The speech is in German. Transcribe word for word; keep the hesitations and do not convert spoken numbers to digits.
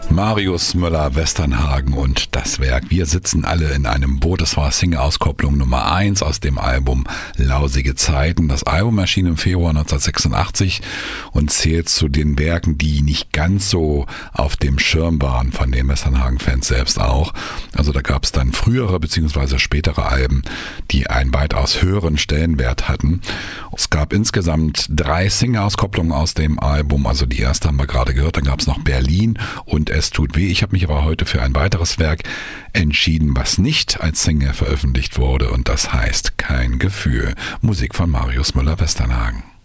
Marius Müller-Westernhagen und das Werk Wir sitzen alle in einem Boot. Das war Single-Auskopplung Nummer eins aus dem Album Lausige Zeiten. Das Album erschien im Februar neunzehnhundertsechsundachtzig und zählt zu den Werken, die nicht ganz so auf dem Schirm waren von den Westernhagen-Fans selbst auch. Also da gab es dann frühere bzw. spätere Alben, die einen weitaus höheren Stellenwert hatten. Es gab insgesamt drei Single-Auskopplungen aus dem Album. Also die erste haben wir gerade gehört. Dann gab es noch Berlin und Es tut weh. Ich habe mich aber heute für ein weiteres Werk entschieden, was nicht als Single veröffentlicht wurde, und das heißt Kein Gefühl. Musik von Marius Müller-Westernhagen.